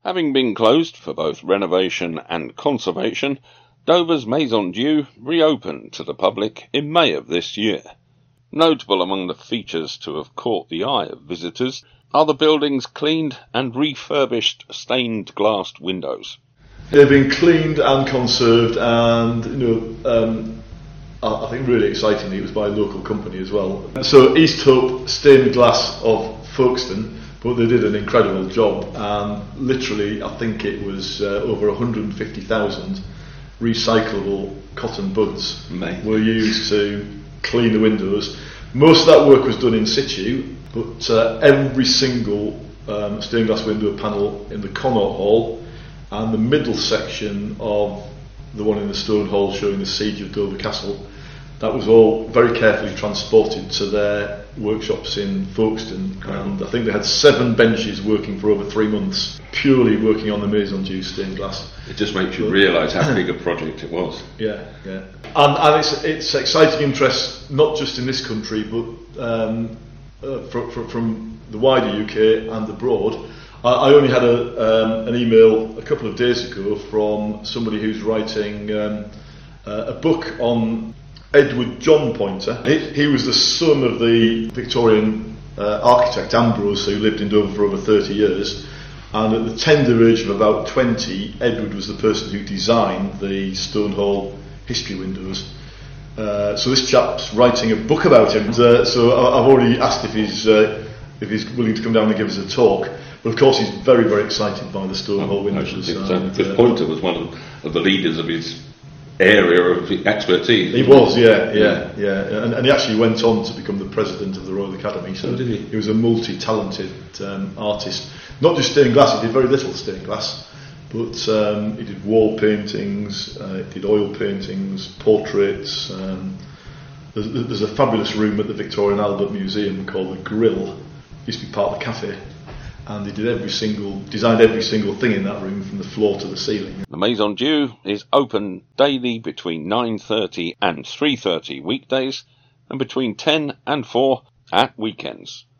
Having been closed for both renovation and conservation, Dover's Maison Dieu reopened to the public in May of this year. Notable among the features to have caught the eye of visitors are the building's cleaned and refurbished stained glass windows. They've been cleaned and conserved, and I think really excitingly it was by a local company as well. So East Hope Stained Glass of Folkestone, but they did an incredible job, and literally I think it was over 150,000 recyclable cotton buds were used to clean the windows. Most of that work was done in situ, but every single stained glass window panel in the Connaught Hall and the middle section of the one in the Stone Hall showing the siege of Dover Castle, that was all very carefully transported to their workshops in Folkestone, and I think they had 7 benches working for over 3 months, purely working on the Maison Dieu stained glass. It just makes you realise how big a project it was. Yeah. And it's exciting interest, not just in this country, but from the wider UK and abroad. I only had an email a couple of days ago from somebody who's writing a book on Edward John Poynter. He was the son of the Victorian architect Ambrose, who lived in Dover for over 30 years, and at the tender age of about 20, Edward was the person who designed the Stone Hall history windows. So this chap's writing a book about him, so I've already asked if he's willing to come down and give us a talk. But of course he's very, very excited by the Stone Hall windows. Because Poynter was one of the leaders of his area of expertise. He was, yeah. And he actually went on to become the president of the Royal Academy. So did he? He was a multi-talented artist. Not just stained glass, he did very little stained glass, but he did wall paintings, he did oil paintings, portraits. There's a fabulous room at the Victoria and Albert Museum called the Grill. It used to be part of the cafe. And they designed every single thing in that room from the floor to the ceiling. The Maison Dieu is open daily between 9:30 and 3:30 weekdays, and between 10 and 4 at weekends.